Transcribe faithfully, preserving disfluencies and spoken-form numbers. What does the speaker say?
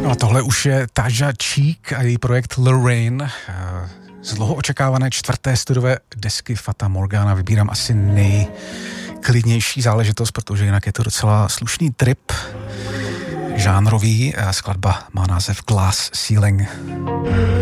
No a tohle už je Tasha Cheek a její projekt Lorraine z dlouho očekávané čtvrté studiové desky Fata Morgana. Vybírám asi nejklidnější záležitost, protože jinak je to docela slušný trip žánrový. Skladba má název Glass Ceiling.